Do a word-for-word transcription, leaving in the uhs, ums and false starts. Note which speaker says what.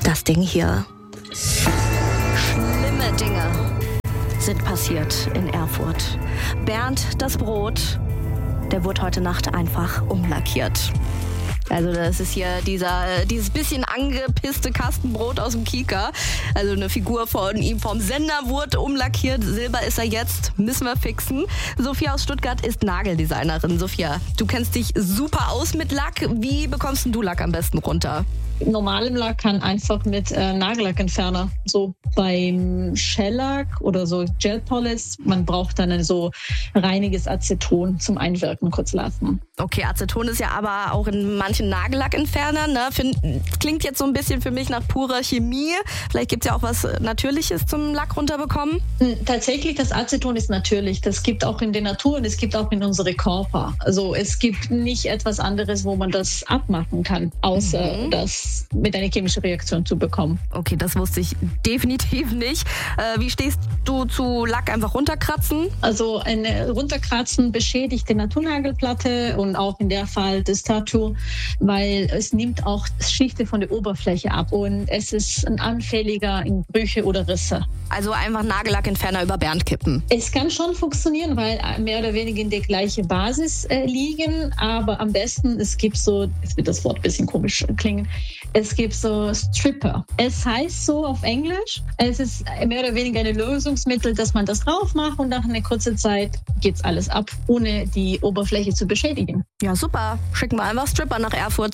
Speaker 1: Das Ding hier. Schlimme Dinge sind passiert in Erfurt. Bernd, das Brot, der wurde heute Nacht einfach umlackiert. Also das ist hier dieser, dieses bisschen angepisste Kastenbrot aus dem Kika. Also eine Figur von ihm vom Sender wurde umlackiert. Silber ist er jetzt, müssen wir fixen. Sophia aus Stuttgart ist Nageldesignerin. Sophia, du kennst dich super aus mit Lack. Wie bekommst du Lack am besten runter?
Speaker 2: Normalem Lack kann einfach mit äh, Nagellackentferner. So beim Shellack oder so Gel Polish, man braucht dann ein so reiniges Aceton zum Einwirken kurz lassen.
Speaker 1: Okay, Aceton ist ja aber auch in manchen Nagellackentfernern. Ne? Find, klingt jetzt so ein bisschen für mich nach purer Chemie. Vielleicht gibt es ja auch was Natürliches zum Lack runterbekommen.
Speaker 2: Tatsächlich, das Aceton ist natürlich. Das gibt auch in der Natur und es gibt auch in unsere Körper. Also es gibt nicht etwas anderes, wo man das abmachen kann, außer mhm. das mit einer chemischen Reaktion zu bekommen.
Speaker 1: Okay, das wusste ich definitiv nicht. Äh, wie stehst du zu Lack einfach runterkratzen?
Speaker 2: Also ein runterkratzen beschädigt die Naturnagelplatte und auch in der Fall das Tattoo, weil es nimmt auch Schichten von der Oberfläche ab und es ist ein anfälliger in Brüche oder Risse.
Speaker 1: Also einfach Nagellackentferner über Bernd kippen?
Speaker 2: Es kann schon funktionieren, weil mehr oder weniger in der gleichen Basis äh, liegen, aber am besten, es gibt so, jetzt wird das Wort ein bisschen komisch klingen, es gibt so Stripper. Es heißt so auf Englisch. Es ist mehr oder weniger ein Lösungsmittel, dass man das drauf macht und nach einer kurzen Zeit geht's alles ab, ohne die Oberfläche zu beschädigen.
Speaker 1: Ja, super. Schicken wir einfach Stripper nach Erfurt.